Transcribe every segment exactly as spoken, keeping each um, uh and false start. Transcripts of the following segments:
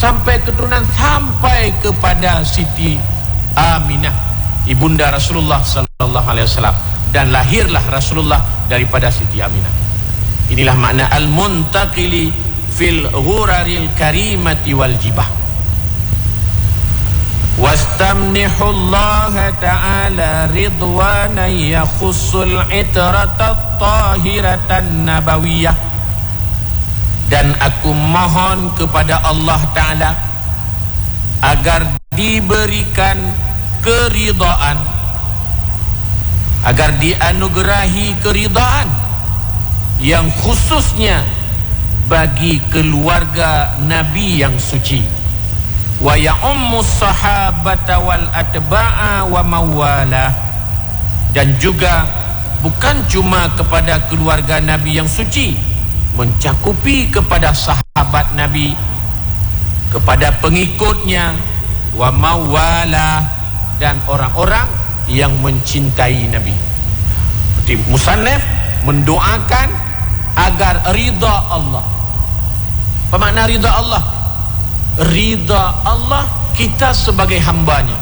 sampai keturunan sampai kepada Siti Aminah ibunda Rasulullah sallallahu alaihi wasallam, dan lahirlah Rasulullah daripada Siti Aminah. Inilah makna al-muntaqili fil ghuraril karimati wal jibah. Wastamnihullaha ta'ala ridwanan yakhussul itratat tahiratan nabawiyah. Dan aku mohon kepada Allah Ta'ala agar diberikan keridaan, agar dianugerahi keridaan yang khususnya bagi keluarga Nabi yang suci. Wa ya'ummus sahabata wal atba'a wa mawala. Dan juga bukan cuma kepada keluarga Nabi yang suci, mencakupi kepada sahabat Nabi, kepada pengikutnya, wa mawala, dan orang-orang yang mencintai Nabi. Seperti musannif mendoakan agar ridha Allah. Apa makna ridha Allah? Ridha Allah kita sebagai hambanya.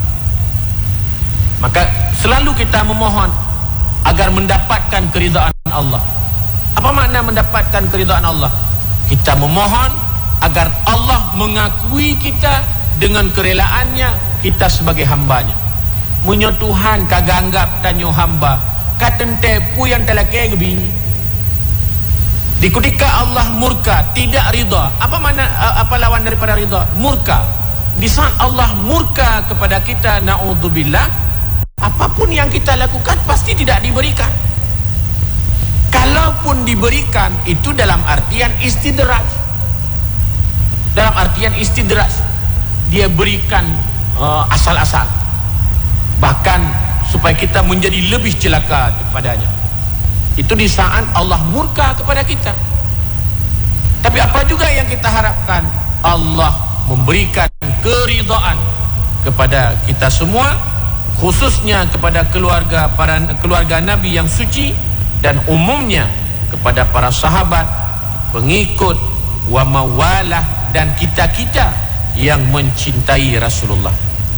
Maka selalu kita memohon agar mendapatkan keridhaan Allah. Apa makna mendapatkan keridhaan Allah? Kita memohon agar Allah mengakui kita dengan kerelaannya, kita sebagai hambanya. Munyo Tuhan kagak anggap tanyo hamba katen tepu yang telah kegbi. Di ketika Allah murka, tidak ridha. Apa mana, apa lawan daripada ridha? Murka. Di saat Allah murka kepada kita, na'udzubillah, apapun yang kita lakukan pasti tidak diberikan. Kalaupun diberikan, itu dalam artian istidraj. Dalam artian istidraj. Dia berikan uh, asal-asal. Bahkan supaya kita menjadi lebih celaka kepadanya. Itu di saat Allah murka kepada kita. Tapi apa juga yang kita harapkan? Allah memberikan keridhaan kepada kita semua, khususnya kepada keluarga para keluarga Nabi yang suci, dan umumnya kepada para sahabat, pengikut, wa mawalah, dan kita-kita yang mencintai Rasulullah.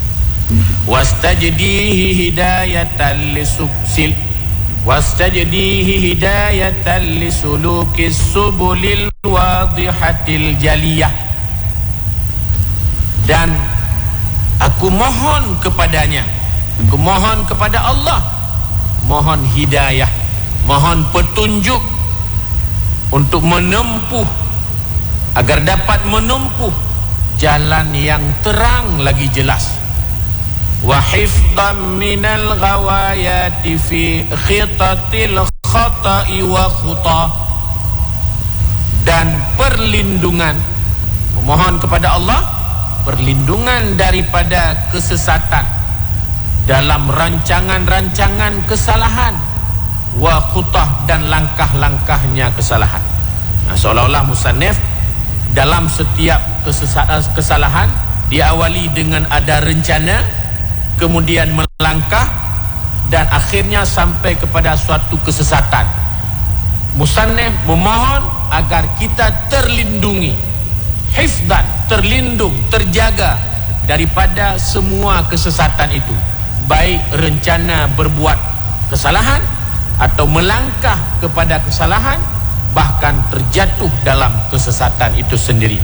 Wastajdihi hidayatan lisubsil Wastajdihi hidayatan lisulukis subulil wadihatil jaliyah. Dan aku mohon kepadanya, aku mohon kepada Allah, mohon hidayah, mohon petunjuk untuk menempuh, agar dapat menempuh jalan yang terang lagi jelas. Wa hifdhan minal ghawayati fi khitatil khata'i wa khutah. Dan perlindungan, memohon kepada Allah perlindungan daripada kesesatan dalam rancangan-rancangan kesalahan, wa khutah, dan langkah-langkahnya kesalahan. Nah, seolah-olah musannif dalam setiap kesalahan diawali dengan ada rencana, kemudian melangkah, dan akhirnya sampai kepada suatu kesesatan. Musannif memohon agar kita terlindungi, hifdan, terlindung, terjaga daripada semua kesesatan itu, baik rencana berbuat kesalahan atau melangkah kepada kesalahan, bahkan terjatuh dalam kesesatan itu sendiri.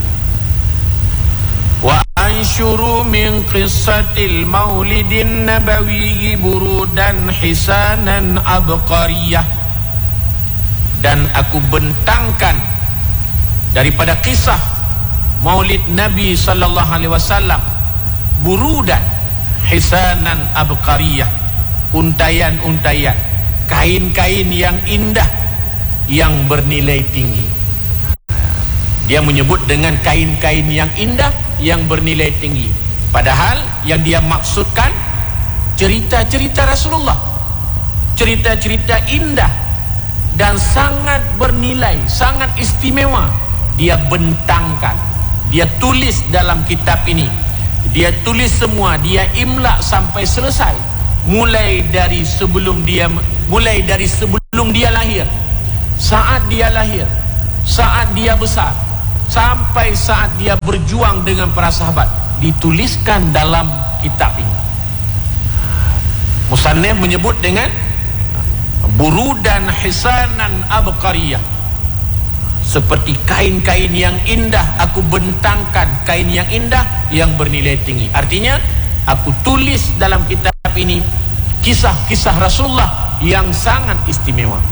Wa ansyuru min qissatil maulidin nabawi burudan hisanan abqariyah. Dan aku bentangkan daripada kisah maulid Nabi sallallahu alaihi wasallam, burudan hisanan abqariyah, untayan-untayan, kain-kain yang indah yang bernilai tinggi. Dia menyebut dengan kain-kain yang indah yang bernilai tinggi, padahal yang dia maksudkan cerita-cerita Rasulullah, cerita-cerita indah dan sangat bernilai, sangat istimewa. Dia bentangkan, dia tulis dalam kitab ini, dia tulis semua, dia imla sampai selesai, mulai dari sebelum dia mulai dari sebelum dia lahir, saat dia lahir, saat dia besar, sampai saat dia berjuang dengan para sahabat, dituliskan dalam kitab ini. Musannif menyebut dengan burudan hisanan abqariyah, seperti kain-kain yang indah, aku bentangkan kain yang indah yang bernilai tinggi. Artinya aku tulis dalam kitab ini kisah-kisah Rasulullah yang sangat istimewa.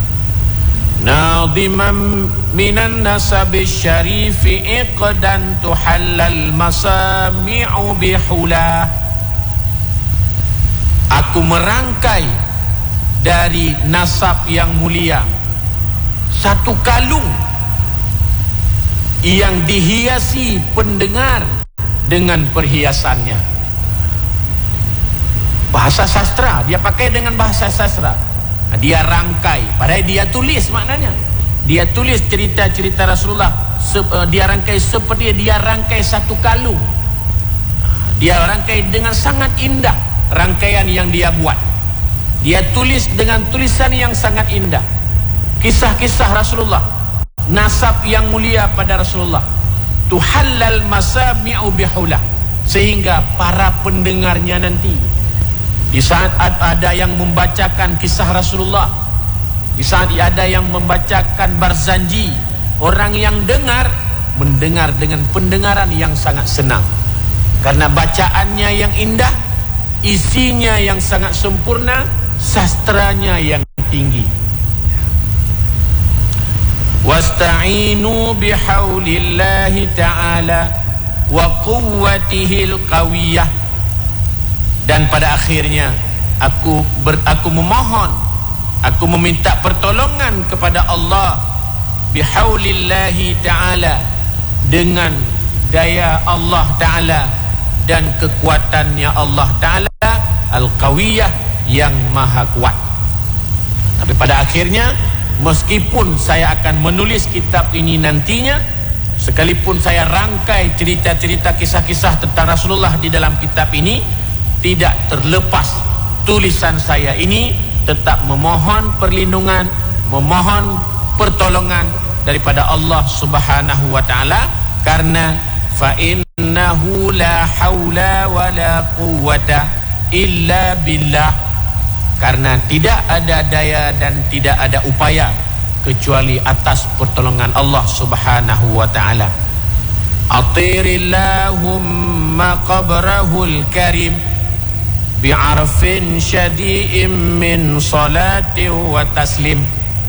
Nadiman minan nasabi syarifi iqdan tuhallal masami'u bihula. Aku merangkai dari nasab yang mulia satu kalung yang dihiasi pendengar dengan perhiasannya. Bahasa sastra, dia pakai dengan bahasa sastra. Dia rangkai, padahal dia tulis maknanya. Dia tulis cerita-cerita Rasulullah, dia rangkai seperti dia rangkai satu kalung. Dia rangkai dengan sangat indah rangkaian yang dia buat. Dia tulis dengan tulisan yang sangat indah kisah-kisah Rasulullah, nasab yang mulia pada Rasulullah. Tuhallal masami'u bihula, sehingga para pendengarnya nanti, di saat ada yang membacakan kisah Rasulullah, di saat ada yang membacakan Barzanji, orang yang dengar mendengar dengan pendengaran yang sangat senang, karena bacaannya yang indah, isinya yang sangat sempurna, sastranya yang tinggi. Wasta'inu bihaulillahi ta'ala wa quwwatihil qawiyah. Dan pada akhirnya aku ber, aku memohon, aku meminta pertolongan kepada Allah bihaulillahi ta'ala, dengan daya Allah ta'ala dan kekuatannya Allah ta'ala al-qawiyah, yang maha kuat. Tapi pada akhirnya, meskipun saya akan menulis kitab ini nantinya, sekalipun saya rangkai cerita-cerita kisah-kisah tentang Rasulullah di dalam kitab ini, tidak terlepas tulisan saya ini tetap memohon perlindungan, memohon pertolongan daripada Allah Subhanahu wa taala, karena fa innahu la haula wa la quwwata illa billah, karena tidak ada daya dan tidak ada upaya kecuali atas pertolongan Allah Subhanahu wa taala. Atirillahumma qabrahul karim bi'arfin syadi'im min salati wa taslim.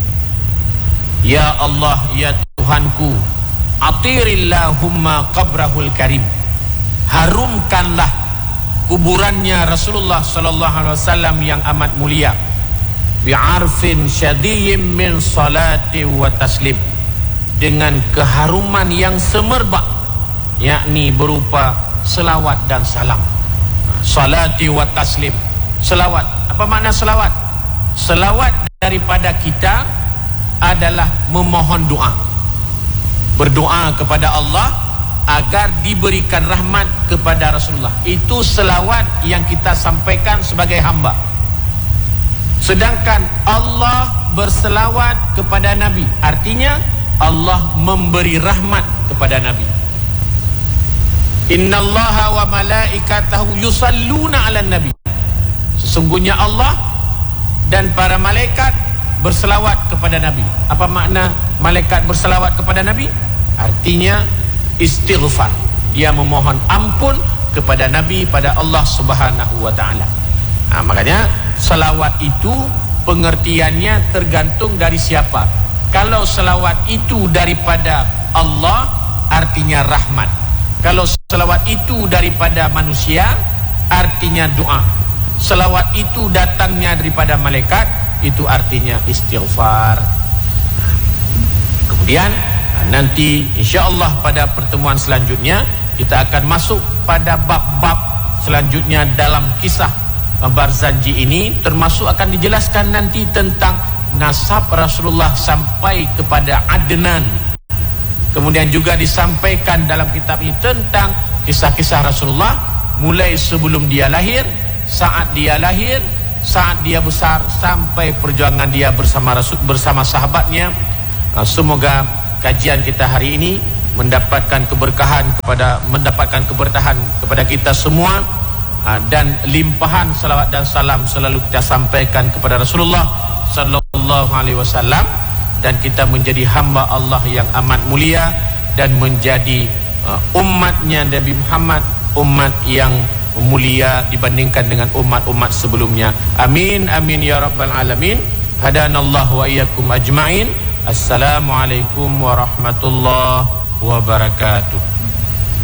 Ya Allah, ya Tuhanku, atirillahumma qabrahul karim, harumkanlah kuburannya Rasulullah sallallahu alaihi wasallam yang amat mulia, bi'arfin syadi'im min salati wa taslim, dengan keharuman yang semerbak, yakni berupa selawat dan salam. Salati wa taslim, selawat. Apa makna selawat? Selawat daripada kita adalah memohon doa, berdoa kepada Allah agar diberikan rahmat kepada Rasulullah. Itu selawat yang kita sampaikan sebagai hamba. Sedangkan Allah berselawat kepada Nabi, artinya Allah memberi rahmat kepada Nabi. Innallaha wa malaikatahu yusalluna ala nabi, sesungguhnya Allah dan para malaikat berselawat kepada Nabi. Apa makna malaikat berselawat kepada Nabi? Artinya istighfar, dia memohon ampun kepada Nabi, pada Allah Subhanahu wa taala. Nah, makanya selawat itu pengertiannya tergantung dari siapa. Kalau selawat itu daripada Allah, artinya rahmat. Kalau selawat itu daripada manusia, artinya doa. Selawat itu datangnya daripada malaikat, itu artinya istighfar. Kemudian nanti insya-Allah pada pertemuan selanjutnya kita akan masuk pada bab-bab selanjutnya dalam kisah Barzanji ini, termasuk akan dijelaskan nanti tentang nasab Rasulullah sampai kepada Adnan. Kemudian juga disampaikan dalam kitab ini tentang kisah-kisah Rasulullah mulai sebelum dia lahir, saat dia lahir, saat dia besar, sampai perjuangan dia bersama Rasul, bersama sahabatnya. Semoga kajian kita hari ini mendapatkan keberkahan kepada mendapatkan keberkahan kepada kita semua, dan limpahan salawat dan salam selalu kita sampaikan kepada Rasulullah sallallahu alaihi wasallam, dan kita menjadi hamba Allah yang amat mulia dan menjadi uh, umatnya Nabi Muhammad, umat yang mulia dibandingkan dengan umat-umat sebelumnya. Amin amin ya rabbal alamin. Hadanallahu wa iyyakum ajmain. Assalamualaikum warahmatullahi wabarakatuh.